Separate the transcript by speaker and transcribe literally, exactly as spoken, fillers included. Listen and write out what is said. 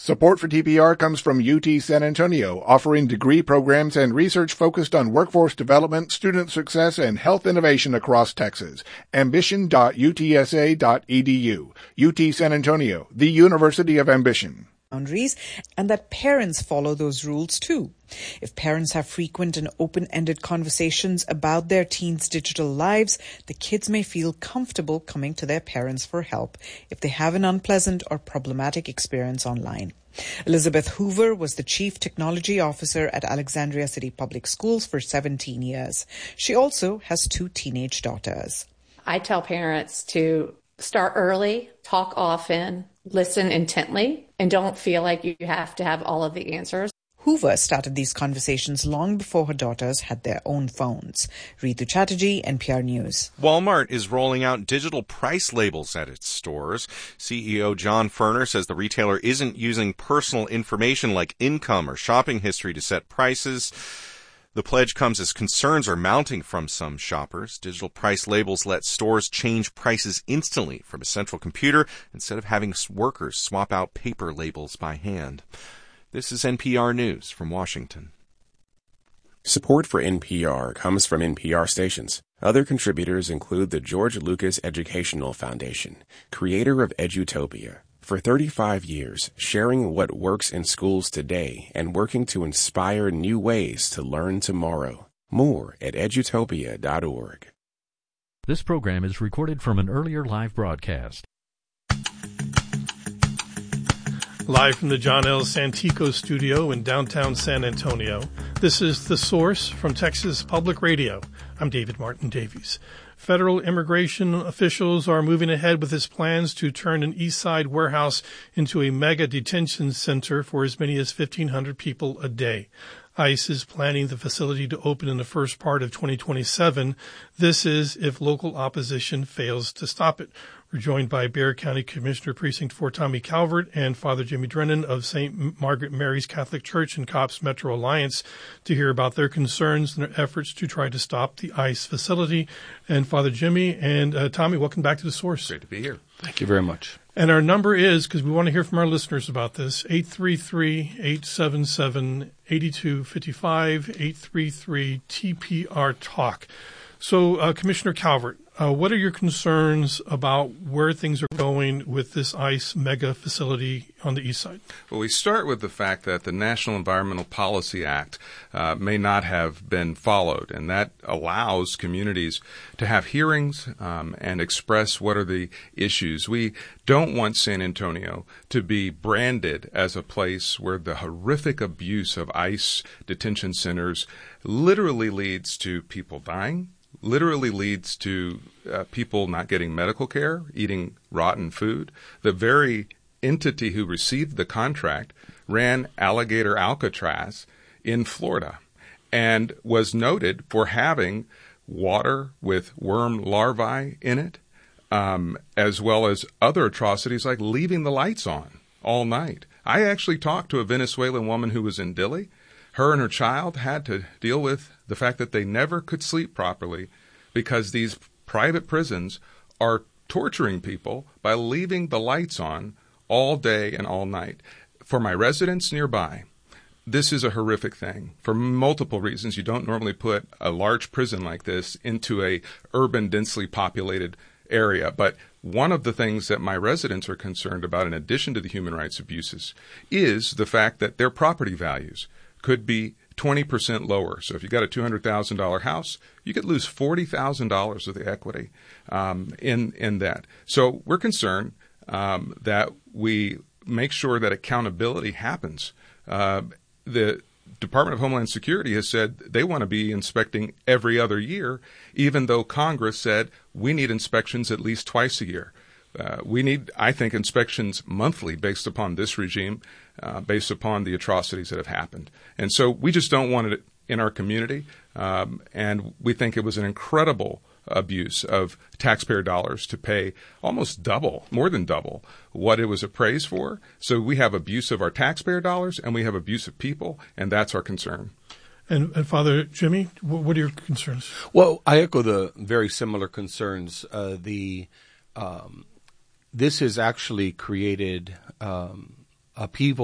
Speaker 1: Support for T P R comes from U T San Antonio, offering degree programs and research focused on workforce development, student success, and health innovation across Texas. ambition dot u t s a dot e d u. U T San Antonio, the University of Ambition.
Speaker 2: Boundaries, and that parents follow those rules too. If parents have frequent and open-ended conversations about their teens' digital lives, the kids may feel comfortable coming to their parents for help if they have an unpleasant or problematic experience online. Elizabeth Hoover was the Chief Technology Officer at Alexandria City Public Schools for seventeen years. She also has two teenage daughters.
Speaker 3: I tell parents to start early, talk often, listen intently, and don't feel like you have to have all of the answers.
Speaker 2: Hoover started these conversations long before her daughters had their own phones. Ritu Chatterjee, N P R News.
Speaker 4: Walmart is rolling out digital price labels at its stores. C E O John Furner says the retailer isn't using personal information like income or shopping history to set prices. The pledge comes as concerns are mounting from some shoppers. Digital price labels let stores change prices instantly from a central computer instead of having workers swap out paper labels by hand. This is N P R News from Washington.
Speaker 5: Support for N P R comes from N P R stations. Other contributors include the George Lucas Educational Foundation, creator of Edutopia. For thirty-five years, sharing what works in schools today and working to inspire new ways to learn tomorrow. More at edutopia dot org.
Speaker 6: This program is recorded from an earlier live broadcast.
Speaker 7: Live from the John L. Santico studio in downtown San Antonio, this is The Source from Texas Public Radio. I'm David Martin Davies. Federal immigration officials are moving ahead with its plans to turn an East Side warehouse into a mega detention center for as many as fifteen hundred people a day. ICE is planning the facility to open in the first part of twenty twenty-seven. This is if local opposition fails to stop it. We're joined by Bexar County Commissioner Precinct four Tommy Calvert and Father Jimmy Drennan of Saint Margaret Mary's Catholic Church and COPS Metro Alliance to hear about their concerns and their efforts to try to stop the ICE facility. And Father Jimmy and uh, Tommy, welcome back to The Source.
Speaker 8: Great to be here.
Speaker 9: Thank you very much.
Speaker 7: And our number is, because we want to hear from our listeners about this, eight three three, eight seven seven, eight two five five, eight three three T P R Talk. So, uh, Commissioner Calvert, uh, what are your concerns about where things are going with this ICE mega facility on the east side?
Speaker 8: Well, we start with the fact that the National Environmental Policy Act uh, may not have been followed, and that allows communities to have hearings um, and express what are the issues. We don't want San Antonio to be branded as a place where the horrific abuse of ICE detention centers literally leads to people dying, literally leads to uh, people not getting medical care, eating rotten food. The very entity who received the contract ran Alligator Alcatraz in Florida and was noted for having water with worm larvae in it, um, as well as other atrocities like leaving the lights on all night. I actually talked to a Venezuelan woman who was in Dili. Her and her child had to deal with the fact that they never could sleep properly because these private prisons are torturing people by leaving the lights on all day and all night. For my residents nearby, this is a horrific thing for multiple reasons. You don't normally put a large prison like this into a urban, densely populated area. But one of the things that my residents are concerned about, in addition to the human rights abuses, is the fact that their property values could be twenty percent lower. So if you got a two hundred thousand dollars house, you could lose forty thousand dollars of the equity um, in, in that. So we're concerned um, that we make sure that accountability happens. Uh, the Department of Homeland Security has said they want to be inspecting every other year, even though Congress said we need inspections at least twice a year. Uh, we need, I think, inspections monthly based upon this regime, uh, based upon the atrocities that have happened. And so we just don't want it in our community. Um, and we think it was an incredible abuse of taxpayer dollars to pay almost double, more than double, what it was appraised for. So we have abuse of our taxpayer dollars and we have abuse of people, and that's our concern.
Speaker 7: And, and Father Jimmy, what are your concerns?
Speaker 9: Well, I echo the very similar concerns. Uh, the um, this has actually created um, upheaval